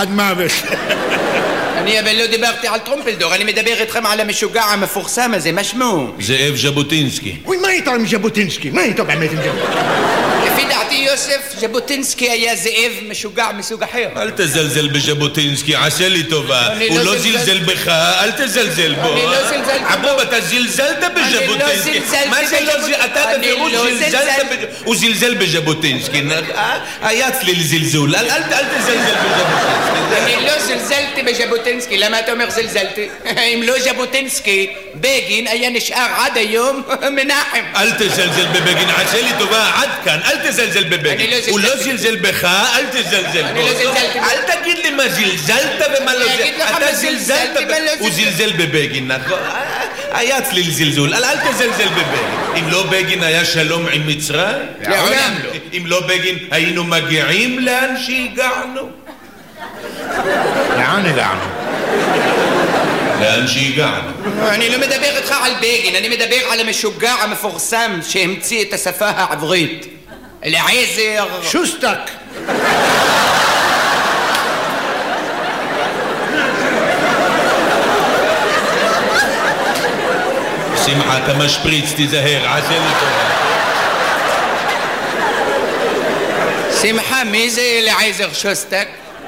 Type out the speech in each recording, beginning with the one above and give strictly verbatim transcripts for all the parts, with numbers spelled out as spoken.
עד מוות. אני אבל לא דיברתי על טרומפלדור, אני מדבר איתכם על המשוגע המפורסם הזה, מה שמו? זאב ז'בוטינסקי. אוי, מה איתו עם ז'בוטינסקי? מה איתו באמת עם ז'בוטינסקי? לפי דעתי יוסף, ז'בוטינסקי היה זאב משוגע מסוג אחר. אל תזלזל בז'בוטינסקי, עשה לי טובה. הוא לא זלזל בך, אל תזלזל בו. אני לא זלזלתי בו. עבוב, אתה זלזלת בז'בוטינסקי. מה זה לא זלזלת? אתה בפירוש זלזלת. הוא זלזל בז'בוטינסקי. היה צליל זלזול. אל תזלזל בז'בוטינסקי. אני לא זלזלתי בז'בוטינסקי. למה אתה אומר זלזלתי? אם לא ז'בוטינסקי, בגין היה נשאר עד היום מנחם. אל תזלזל בבגין, עשה לי טובה, עד כאן. אל תזלזל בבגין. הוא לא זלזל בך, אל תזלזל בו. אל תגיד לי מה זלזלת ומה לא זלזלת. אתה זלזלת, הוא זלזל בבגין, נכון? היה צליל זלזול, אל תזלזל בבגין. אם לא בגין היה שלום עם מצרים? לעולם לא. אם לא בגין היינו מגיעים לאן שהגענו? לאן הגענו? לאן שהגענו. אני לא מדבר איתך על בגין, אני מדבר על המשוגע המפורסם שהמציא את השפה העברית. אליעזר... שוסטק. שמחה, אתה משפריץ, תיזהר, עשה לי טובה. שמחה, מי זה אליעזר שוסטק?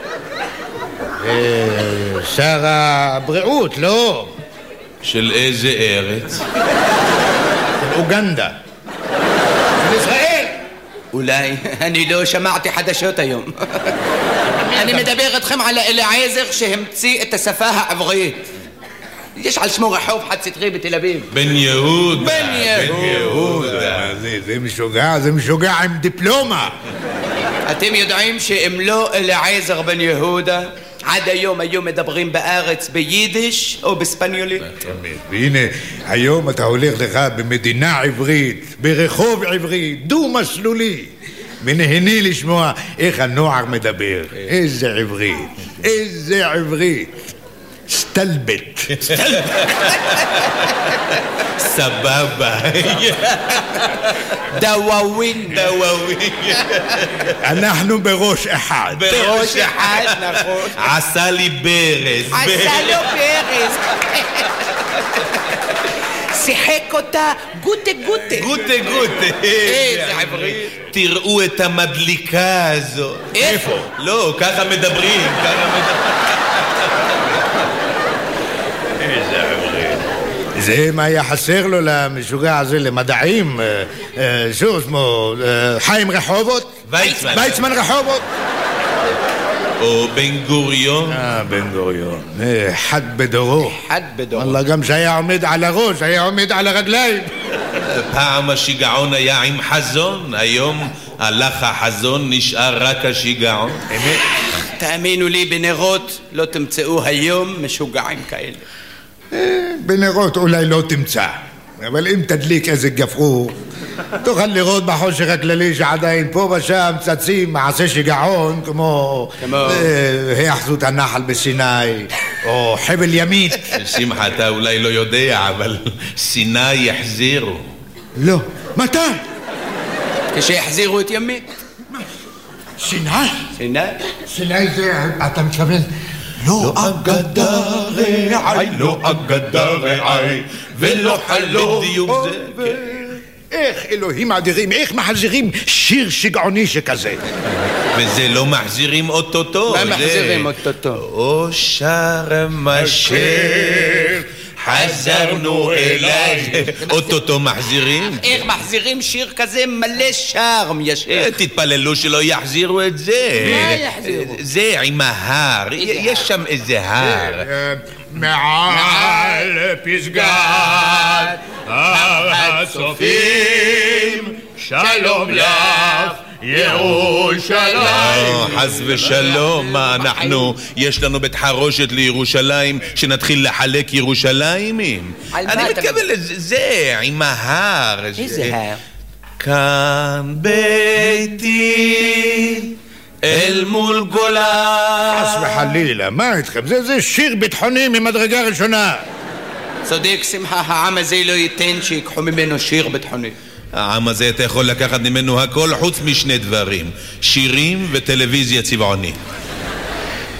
שר הבריאות, לא? של איזה ארץ? אוגנדה. של ישראל. אולי, אני לא שמעתי חדשות היום. אני מדבר איתכם על אליעזר שהמציא את השפה העברית. יש על שמו רחוב חד סטרי בתל אביב. בן יהודה. בן יהודה. זה משוגע, זה משוגע עם דיפלומה. אתם יודעים שאם לא אליעזר בן יהודה, עד היום היו מדברים בארץ ביידיש או בספניולית? והנה, היום אתה הולך לך במדינה עברית, ברחוב עברי, דו-מסלולי, ונהנה לשמוע איך הנוער מדבר. איזה עברית, איזה עברית. סטלבט. סבבה. דוואווין. דוואווין. אנחנו בראש אחד. בראש אחד, נכון. עשה לי ברז. עשה לו ברז. שיחק אותה גוטה גוטה. גוטה גוטה. איזה עברית. תראו את המדליקה הזו. איפה? לא, ככה מדברים, ככה מדברים. זה מה היה חסר לו למשוגע הזה למדעים, שוב שמו חיים רחובות? ויצמן. ויצמן רחובות? או בן גוריון. אה, בן גוריון. אחד בדורו. אחד בדורו. אללה, גם שהיה עומד על הראש, היה עומד על הרגליים. פעם השיגעון היה עם חזון, היום הלך החזון, נשאר רק השיגעון. אמת? תאמינו לי, בנרות לא תמצאו היום משוגעים כאלה. בנרות אולי לא תמצא, אבל אם תדליק איזה גפרור תוכל לראות בחושך הכללי שעדיין פה ושם צצים מעשה שיגעון כמו היאחזות הנחל בסיני או חבל ימית. שמחה, אתה אולי לא יודע, אבל סיני יחזירו. לא. מתי? כשיחזירו את ימית. סיני? סיני? סיני זה, אתה מתכוון לא אגדה רעי, לא אגדה רעי, ולא חלום. בדיוק זה, איך אלוהים אדירים, איך מחזירים שיר שגעוני שכזה? וזה לא מחזירים אוטוטו. מה מחזירים אוטוטו? או שרם השיר חזרנו אליי. אוטוטו מחזירים? איך מחזירים שיר כזה מלא שרם ישר? תתפללו שלא יחזירו את זה. מה יחזירו? זה עם ההר, יש שם איזה הר. מעל פסגת הצופים שלום לך ירושלים. חס ושלום, מה אנחנו, יש לנו בית חרושת לירושלים שנתחיל לחלק ירושלימים? אני מתכוון לזה, עם ההר. איזה הר? כאן ביתי אל מול גולה. חס וחלילה, מה איתכם? זה, זה שיר ביטחוני ממדרגה ראשונה. צודק שמחה, העם הזה לא ייתן שיקחו ממנו שיר ביטחוני. העם הזה אתה יכול לקחת ממנו הכל חוץ משני דברים, שירים וטלוויזיה צבעונית.